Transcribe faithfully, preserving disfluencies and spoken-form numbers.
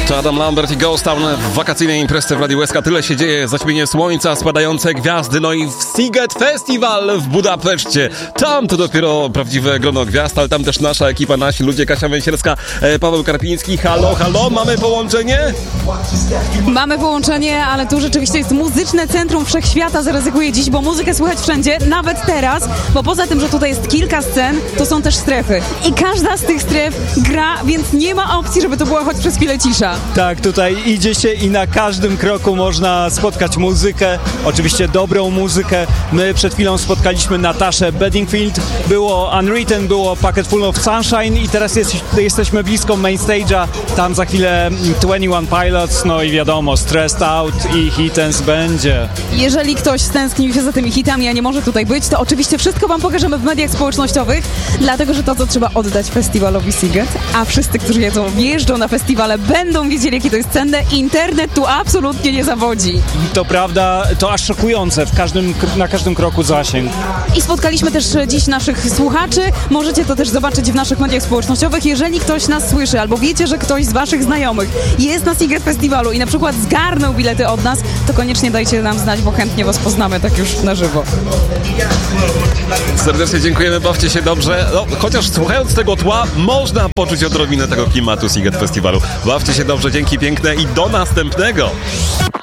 To Adam Lambert i Ghost Town w wakacyjnej imprezie w Radiu S K. Tyle się dzieje, zaćmienie słońca, spadające gwiazdy, no i Sziget Festival w Budapeszcie. Tam to dopiero prawdziwe grono gwiazd, ale tam też nasza ekipa, nasi ludzie, Kasia Węsierska, Paweł Karpiński. Halo, halo, mamy połączenie? Mamy połączenie, ale tu rzeczywiście jest muzyczne centrum wszechświata, zaryzykuję dziś, bo muzykę słychać wszędzie, nawet teraz, bo poza tym, że tutaj jest kilka scen, to są też strefy. I każda z tych stref gra, więc nie ma opcji, żeby to była choć przez chwilę cisza. Tak, tutaj idzie się i na każdym kroku można spotkać muzykę, oczywiście dobrą muzykę. My przed chwilą spotkaliśmy Nataszę Bedingfield, było Unwritten, było Pocket Full of Sunshine i teraz jest, jesteśmy blisko main stage'a, tam za chwilę dwadzieścia jeden Pilots, no i wiadomo, Stressed Out i Hitens będzie. Jeżeli ktoś stęsknił się za tymi hitami, a nie może tutaj być, to oczywiście wszystko wam pokażemy w mediach społecznościowych, dlatego, że to, co trzeba oddać festiwalowi Sziget, a wszyscy, którzy jedzą, jeżdżą na festiwale, będą wiedzieli, jakie to jest cenne. Internet tu absolutnie nie zawodzi. I to prawda, to aż szokujące, w każdym, na każdym kroku zasięg. I spotkaliśmy też dziś naszych słuchaczy, możecie to też zobaczyć w naszych mediach społecznościowych. Jeżeli ktoś nas słyszy, albo wiecie, że ktoś z waszych znajomych jest na Sziget Festiwalu i na przykład zgarnął bilety od nas, to koniecznie dajcie nam znać, bo chętnie was poznamy tak już na żywo. Serdecznie dziękujemy, bawcie się dobrze. No, chociaż słuchając tego tła, można poczuć odrobinę tego klimatu Sziget Festiwalu. Bawcie się dobrze, dzięki piękne i do następnego!